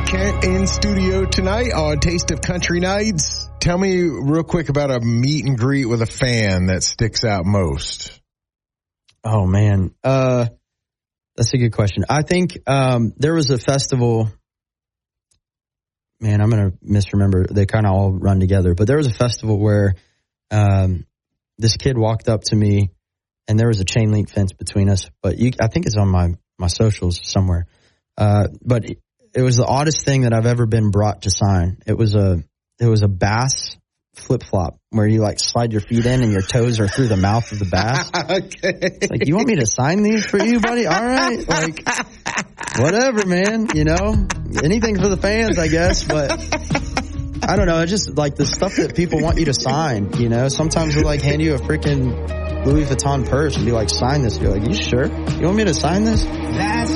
Kent in studio tonight on Taste of Country Nights. Tell me real quick about a meet and greet with a fan that sticks out most. Oh, man. That's a good question. I think there was a festival. Man, I'm going to misremember. They kind of all run together. But there was a festival where this kid walked up to me, and there was a chain link fence between us. But I think it's on my socials somewhere. But it was the oddest thing that I've ever been brought to sign. It was a bass flip-flop where you like slide your feet in and your toes are through the mouth of the bass. Okay. Like, you want me to sign these for you, buddy? All right. Like, whatever, man. You know, anything for the fans, I guess. But I don't know. It's just like the stuff that people want you to sign, you know. Sometimes they'll like hand you a freaking Louis Vuitton purse and be like, sign this. You're like, you sure? You want me to sign this? That's